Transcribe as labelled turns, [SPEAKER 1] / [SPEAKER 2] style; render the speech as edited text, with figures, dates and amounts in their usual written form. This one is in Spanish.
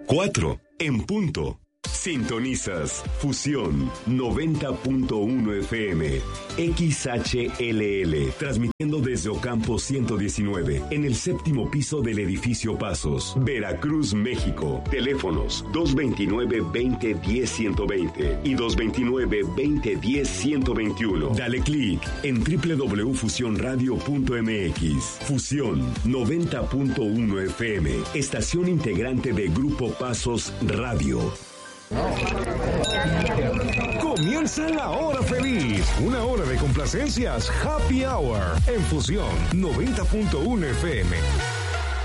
[SPEAKER 1] 4 en punto. Sintonizas Fusión 90.1 FM, XHLL, transmitiendo desde Ocampo 119, en el séptimo piso del edificio Pasos, Veracruz, México. Teléfonos 229-2010-120 y 229-2010-121. Dale clic en www.fusionradio.mx. Fusión 90.1 FM, estación integrante de Grupo Pasos Radio.
[SPEAKER 2] Comienza la hora feliz, una hora de complacencias Happy Hour en Fusión 90.1 FM.